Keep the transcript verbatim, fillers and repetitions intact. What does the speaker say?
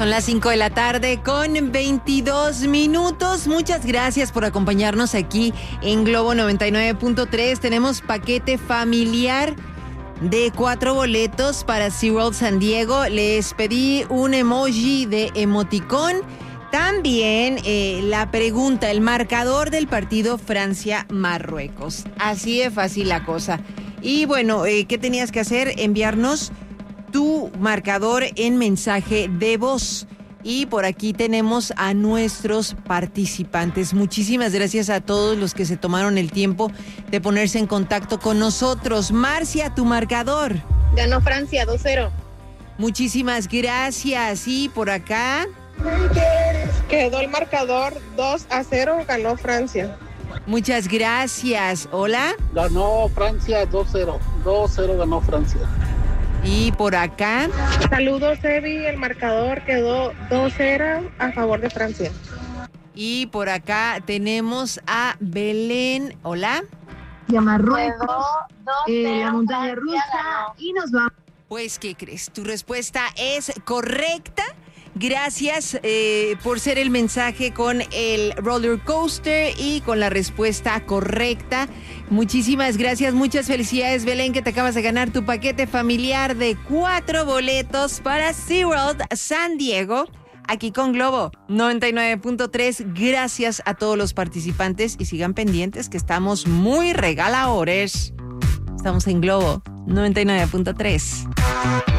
Son las cinco de la tarde con veintidós minutos. Muchas gracias por acompañarnos aquí en Globo noventa y nueve punto tres. Tenemos paquete familiar de cuatro boletos para SeaWorld San Diego. Les pedí un emoji de emoticón. También eh, la pregunta, el marcador del partido Francia-Marruecos. Así de fácil la cosa. Y bueno, eh, ¿qué tenías que hacer? Enviarnos tu marcador en mensaje de voz. Y por aquí tenemos a nuestros participantes. Muchísimas gracias a todos los que se tomaron el tiempo de ponerse en contacto con nosotros. Marcia, tu marcador. Ganó Francia dos cero. Muchísimas gracias. Y por acá quedó el marcador dos a cero, ganó Francia. Muchas gracias. Hola. Ganó Francia dos cero. dos cero ganó Francia. Y por acá. Saludos, Evi. El marcador quedó dos cero a favor de Francia. Y por acá tenemos a Belén. Hola. Y a Marruecos, eh, la montaña rusa, y nos vamos. Pues, ¿qué crees? Tu respuesta es correcta. Gracias eh, por ser el mensaje con el roller coaster y con la respuesta correcta. Muchísimas gracias, muchas felicidades, Belén, que te acabas de ganar tu paquete familiar de cuatro boletos para SeaWorld San Diego, aquí con Globo noventa y nueve punto tres. Gracias a todos los participantes y sigan pendientes que estamos muy regaladores. Estamos en Globo noventa y nueve punto tres.